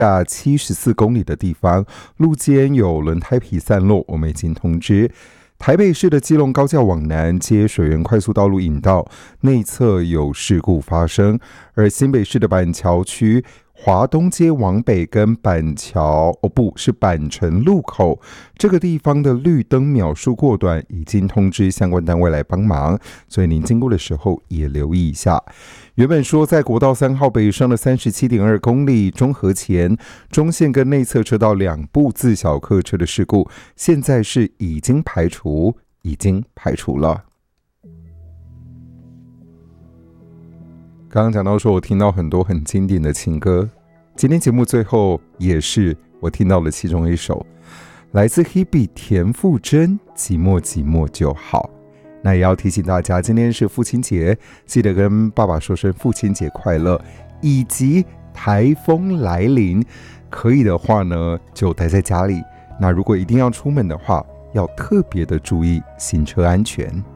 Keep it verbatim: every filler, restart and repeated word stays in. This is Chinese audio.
下七十四公里的地方，路肩有轮胎皮散落，我们已经通知。台北市的基隆高架往南接水源快速道路引道内侧有事故发生，而新北市的板桥区华东街往北跟板桥哦不是板城路口这个地方的绿灯秒数过短，已经通知相关单位来帮忙，所以您经过的时候也留意一下。原本说在国道三号北上的 三十七点二公里中和前中线跟内侧车道两部自小客车的事故，现在是已经排除已经排除了。刚刚讲到说我听到很多很经典的情歌，今天节目最后也是我听到了其中一首，来自 Hebe 田馥甄，寂寞寂寞就好。那也要提醒大家，今天是父亲节，记得跟爸爸说声父亲节快乐，以及台风来临，可以的话呢就待在家里，那如果一定要出门的话，要特别的注意行车安全。